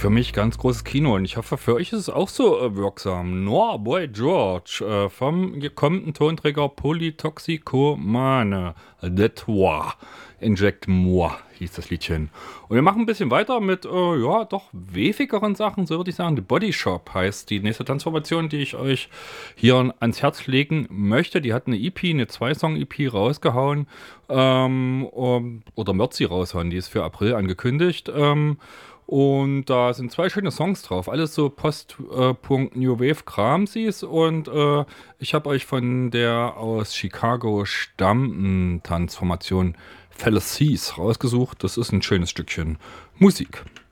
Für mich ganz großes Kino und ich hoffe, für euch ist es auch so wirksam. Noah Boy George vom gekommenen Tonträger Polytoxicomane. Det war. Inject More hieß das Liedchen. Und wir machen ein bisschen weiter mit, ja, doch wefigeren Sachen, so würde ich sagen. The Body Shop heißt die nächste Transformation, die ich euch hier ans Herz legen möchte. Die hat eine EP, eine Zwei-Song-EP rausgehauen. Oder wird sie raushauen, die ist für April angekündigt. Und da sind zwei schöne Songs drauf. Alles so Post-Punk New Wave Kramsis. Und ich habe euch von der aus Chicago stammenden Transformation Fallacies rausgesucht. Das ist ein schönes Stückchen Musik.